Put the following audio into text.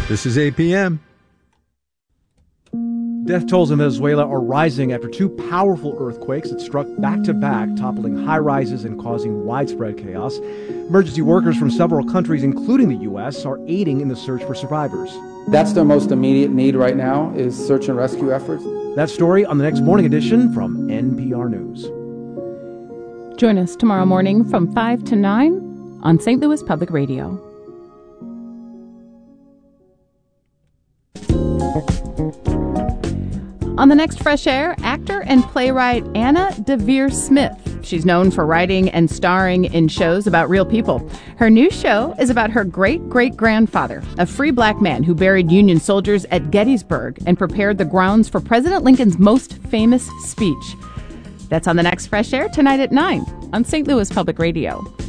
This is APM. Death tolls in Venezuela are rising after two powerful earthquakes that struck back-to-back, toppling high-rises and causing widespread chaos. Emergency workers from several countries, including the U.S., are aiding in the search for survivors. That's their most immediate need right now, is search and rescue efforts. That story on the next morning edition from NPR News. Join us tomorrow morning from 5 to 9 on St. Louis Public Radio. On the next Fresh Air, actor and playwright Anna Deavere Smith. She's known for writing and starring in shows about real people. Her new show is about her great-great-grandfather, a free black man who buried Union soldiers at Gettysburg and prepared the grounds for President Lincoln's most famous speech. That's on the next Fresh Air tonight at 9 on St. Louis Public Radio.